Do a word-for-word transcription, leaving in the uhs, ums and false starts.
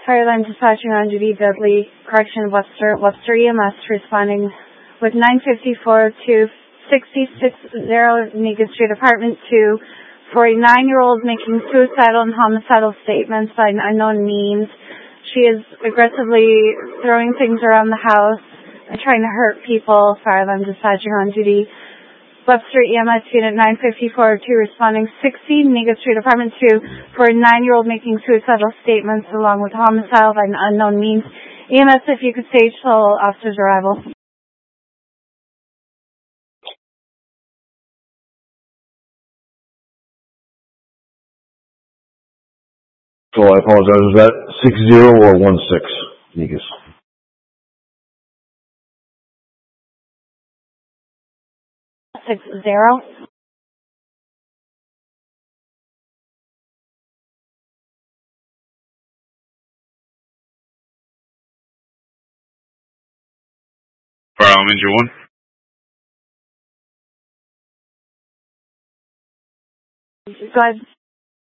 Fireline dispatching on duty, Dudley Correction, Webster, Webster E M S responding with nine fifty-four to sixty-six zero Negus Street, Apartment two, for a nine-year-old making suicidal and homicidal statements by unknown means. She is aggressively throwing things around the house and trying to hurt people. Fireline dispatching on duty, Webster E M S Unit nine fifty-four to responding sixty Negus Street, Apartment two, for a nine-year-old making suicidal statements along with homicidal by unknown means. E M S, if you could stage till officer's arrival. So I apologize, was that six zero or one six, Negus? Six zero. Firearm injury one. Go ahead.